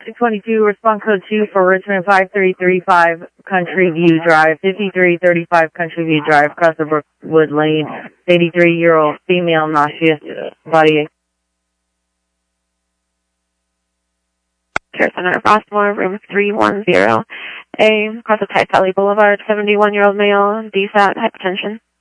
622, respond code 2 for Richmond 5335 Country View Drive, 5335 Country View Drive, across the Brookwood Lane, 83-year-old female, nauseous, body. Care Center, Rossmore, room 310A, across of Type Valley Boulevard, 71-year-old male, DSAT, hypertension.